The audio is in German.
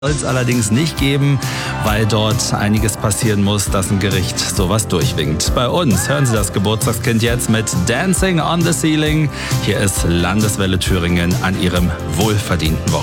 Soll es allerdings nicht geben, weil dort einiges passieren muss, dass ein Gericht sowas durchwinkt. Bei uns hören Sie das Geburtstagskind jetzt mit Dancing on the Ceiling. Hier ist Landeswelle Thüringen an Ihrem wohlverdienten Wochenende.